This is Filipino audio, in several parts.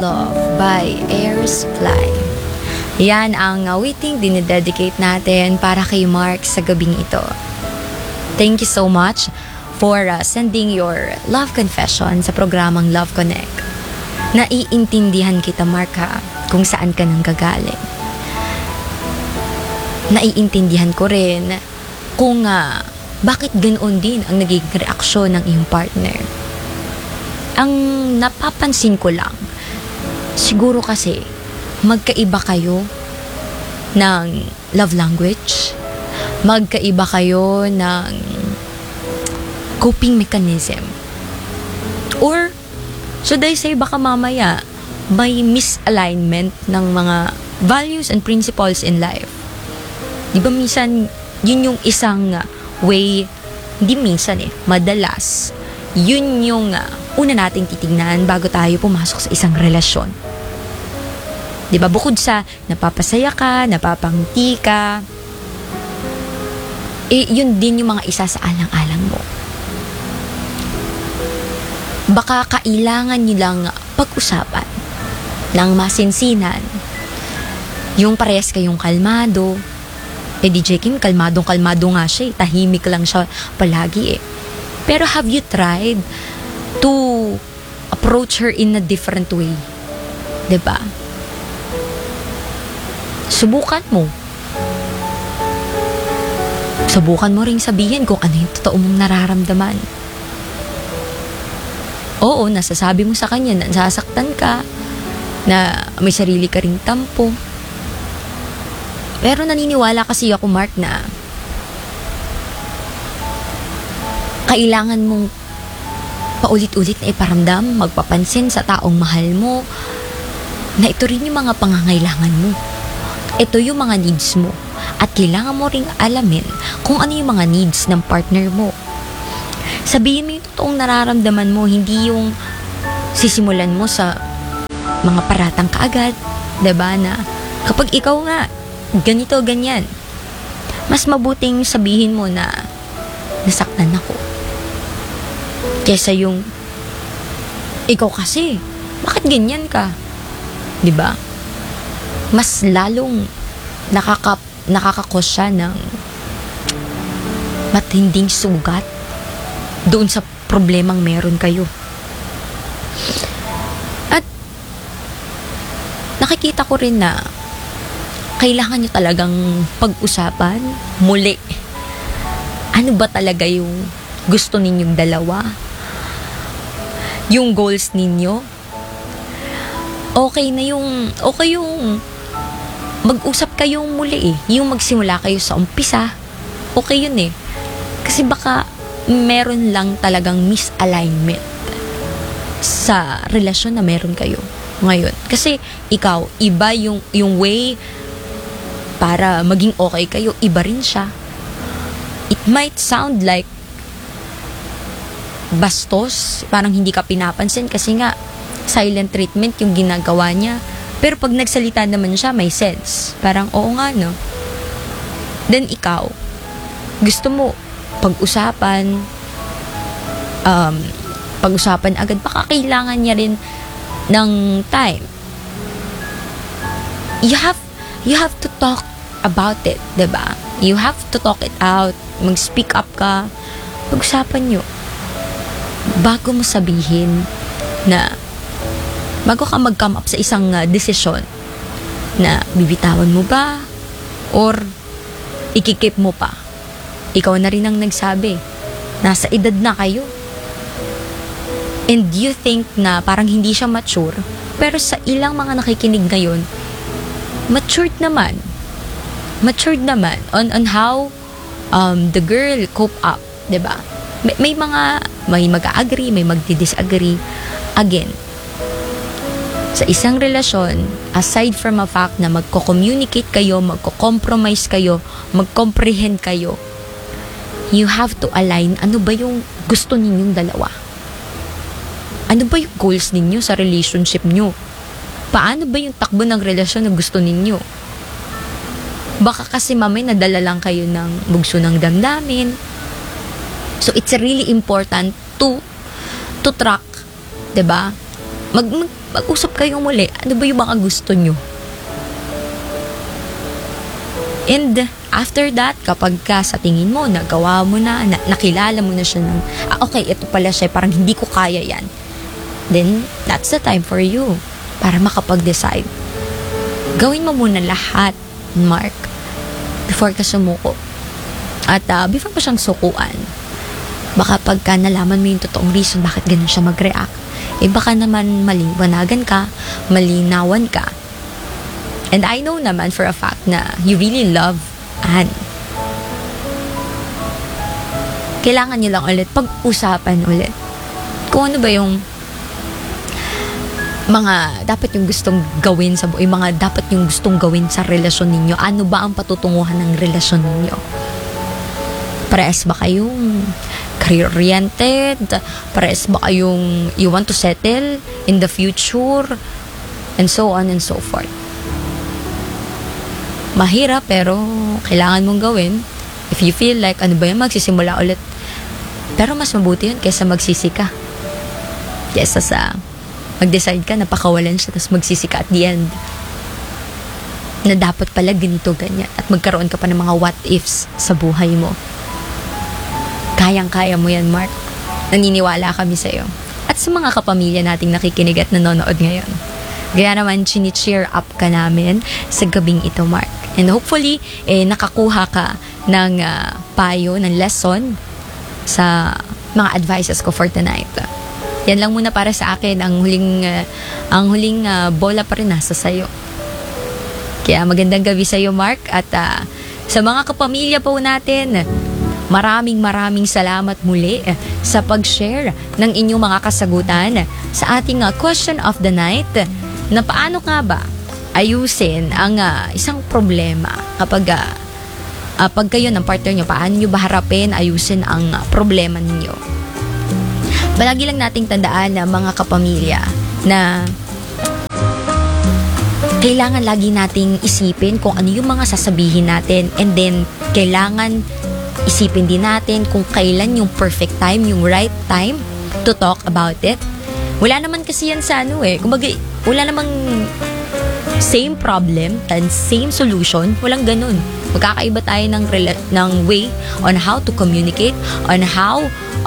Love by Airs Fly. Yan ang awiting dinededicate natin para kay Mark sa gabing ito. Thank you so much for sending your love confession sa programang Love Connect. Naiintindihan kita, Mark, ha, kung saan ka nang gagaling. Naiintindihan ko rin kung bakit ganoon din ang nagiging reaksyon ng iyong partner. Ang napapansin ko lang, siguro kasi magkaiba kayo ng love language, magkaiba kayo ng coping mechanism, or should I say baka mamaya may misalignment ng mga values and principles in life. Di ba minsan yun yung isang way, hindi minsan madalas yun yung una nating titingnan bago tayo pumasok sa isang relasyon. Diba? Bukod sa napapasaya ka, napapangiti ka, yun din yung mga isa sa alang-alang mo. Baka kailangan nyo lang pag-usapan ng masinsinan. Yung parehas kayong kalmado. DJ Kim, kalmadong-kalmado nga siya. Tahimik lang siya palagi . Pero have you tried to approach her in a different way? Diba? Subukan mo. Subukan mo ring sabihin kung ano yung totoo mong nararamdaman. Oo, nasasabi mo sa kanya na nasasaktan ka, na may sarili ka ring tampo. Pero naniniwala kasi ako, Mark, na kailangan mong paulit-ulit na iparamdam, magpapansin sa taong mahal mo, na ito rin yung mga pangangailangan mo. Ito yung mga needs mo. At kailangan mo ring alamin kung ano yung mga needs ng partner mo. Sabihin mo yung totoong nararamdaman mo, hindi yung sisimulan mo sa mga paratang kaagad. Diba na kapag ikaw nga, ganito, ganyan, mas mabuting sabihin mo na nasaktan ako. Kesa yung ikaw kasi, bakit ganyan ka? 'Di ba? Mas lalong nakakakos siya ng matinding sugat doon sa problemang meron kayo. At nakikita ko rin na kailangan nyo talagang pag-usapan muli. Ano ba talaga yung gusto ninyong dalawa? Yung goals ninyo? Okay yung mag-usap kayong muli . Yung magsimula kayo sa umpisa. Okay yun . Kasi baka meron lang talagang misalignment sa relasyon na meron kayo ngayon. Kasi ikaw, iba yung way para maging okay kayo, iba rin siya. It might sound like bastos, parang hindi ka pinapansin kasi nga silent treatment yung ginagawa niya. Pero pag nagsalita naman siya, may sense. Parang oo nga, no? Then ikaw, gusto mo pag-usapan agad, baka kailangan niya rin ng time. You have to talk about it, diba? You have to talk it out. Mag-speak up ka. Pag-usapan nyo. Bago mo sabihin na bago ka mag-come up sa isang desisyon na bibitawan mo ba or ikikip mo pa. Ikaw na rin ang nagsabi. Nasa edad na kayo. And you think na parang hindi siya mature, pero sa ilang mga nakikinig ngayon, matured naman on how the girl cope up, 'di ba? May mag-agree, may magdi-disagree. Again, sa isang relasyon, aside from a fact na magko-communicate kayo, magko-compromise kayo, mag-comprehend kayo, you have to align ano ba yung gusto ninyong dalawa. Ano ba yung goals ninyo sa relationship nyo? Paano ba yung takbo ng relasyon na gusto ninyo? Baka kasi mamay nadala lang kayo ng bugso ng damdamin. So it's really important to track, 'di ba? Mag-usap kayo muli. Ano ba yung mga gusto nyo? And after that, kapag ka sa tingin mo, nagawa mo na, nakilala mo na siya ng, okay, ito pala siya, parang hindi ko kaya yan. Then, that's the time for you para makapag-decide. Gawin mo muna lahat, Mark, before ka sumuko. At before pa siyang sukuan, baka pagka nalaman mo yung totoong reason bakit ganun siya mag-react, baka naman maliwanagan ka, malinawan ka. And I know naman for a fact na you really love Anne. Kailangan niyo lang ulit pag-usapan ulit kung ano ba yung mga dapat yung gustong gawin sa buhay, mga dapat yung gustong gawin sa relasyon ninyo. Ano ba ang patutunguhan ng relasyon ninyo? Parehas ba kayong career-oriented? Parehas ba kayong you want to settle in the future? And so on and so forth. Mahirap pero kailangan mong gawin. If you feel like, ano ba yan, magsisimula ulit. Pero mas mabuti yun kaysa magsisi ka. Kaysa sa mag-decide ka, napakawalan siya, tapos magsisi ka at the end. Na dapat pala ganito, ganyan. At magkaroon ka pa ng mga what ifs sa buhay mo. Kayang-kaya mo yan, Mark. Naniniwala kami sa'yo. At sa mga kapamilya nating nakikinig at nanonood ngayon. Kaya naman, chini-cheer up ka namin sa gabing ito, Mark. And hopefully, nakakuha ka ng payo, ng lesson sa mga advices ko for tonight. Yan lang muna para sa akin. Ang huling bola pa rin nasa sayo. Kaya magandang gabi sa'yo, Mark. At sa mga kapamilya po natin, maraming salamat muli sa pag-share ng inyong mga kasagutan sa ating question of the night na paano nga ba ayusin ang isang problema kapag pag kayo ng partner nyo, paano nyo ba harapin, ayusin ang problema ninyo. Palagi lang nating tandaan na mga kapamilya na kailangan lagi nating isipin kung ano yung mga sasabihin natin, and then kailangan isipin din natin kung kailan yung perfect time, yung right time to talk about it. Wala naman kasi yan sa kumbaga, wala namang same problem and same solution. Walang ganun. Magkakaiba tayo ng way on how to communicate, on how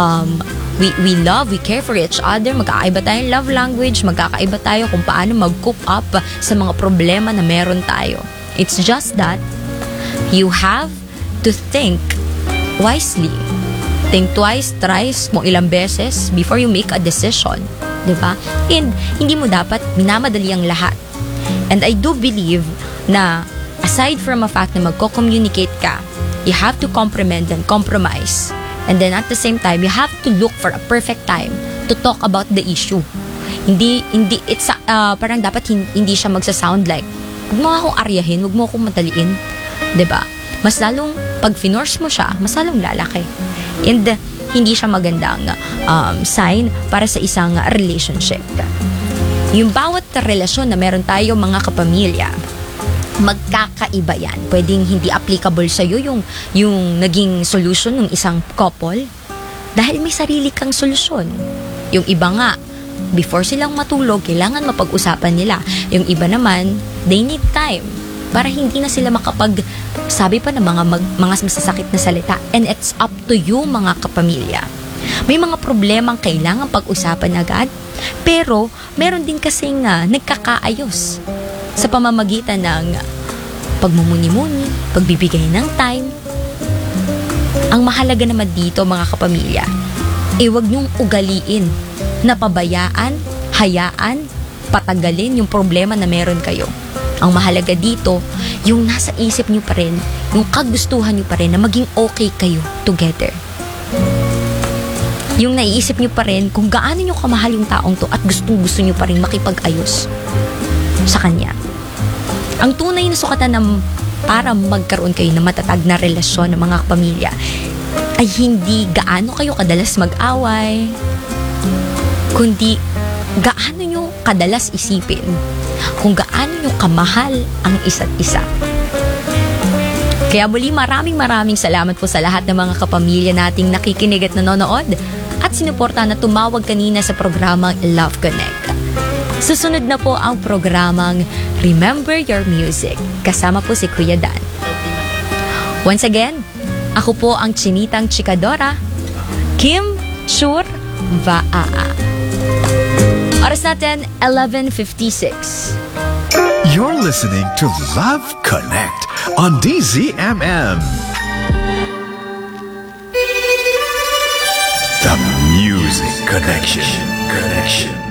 we love, we care for each other. Magkakaiba tayong love language, magkakaiba tayo kung paano mag-cope up sa mga problema na meron tayo. It's just that you have to think wisely. Think twice, thrice, kung ilang beses before you make a decision. Diba? And hindi mo dapat minamadali ang lahat. And I do believe na aside from a fact na magko-communicate ka, you have to comprehend and compromise. And then at the same time, you have to look for a perfect time to talk about the issue. Hindi it's parang dapat hindi siya magsa-sound like, huwag mo akong aryahin, huwag mo akong madaliin. 'Di ba? Mas lalong pag finorce mo siya, mas lalong lalaki. And hindi siya magandang sign para sa isang relationship. Yung bawat relasyon na meron tayo mga kapamilya, magkakaiba yan. Pwedeng hindi applicable sa'yo yung naging solution ng isang couple dahil may sarili kang solusyon. Yung iba nga, before silang matulog, kailangan mapag-usapan nila. Yung iba naman, they need time para hindi na sila makapag-sabi pa ng mga masasakit na salita. And it's up to you mga kapamilya. May mga problemang kailangan pag-usapan agad, pero meron din kasing nagkakaayos sa pamamagitan ng pagmumuni-muni, pagbibigay ng time. Ang mahalaga naman dito mga kapamilya, huwag niyong ugaliin na pabayaan, hayaan, patagalin yung problema na meron kayo. Ang mahalaga dito, yung nasa isip niyo pa rin, yung kagustuhan niyo pa rin na maging okay kayo together. Yung naiisip niyo pa rin kung gaano niyo kamahal yung taong to at gusto niyo pa rin makipag-ayos sa kanya. Ang tunay na sukatan para magkaroon kayo ng matatag na relasyon ng mga pamilya ay hindi gaano kayo kadalas mag-away, kundi gaano nyo kadalas isipin kung gaano nyo kamahal ang isa't isa. Kaya muli maraming salamat po sa lahat ng mga kapamilya nating nakikinig at nanonood at sinuporta na tumawag kanina sa programang Love Connect. Susunod na po ang programang Remember Your Music. Kasama po si Kuya Dan. Once again, ako po ang Chinitang Chikadora, Kim Chur Vaa. Oras natin, 11:56. You're listening to Love Connect on DZMM. The Music Connection.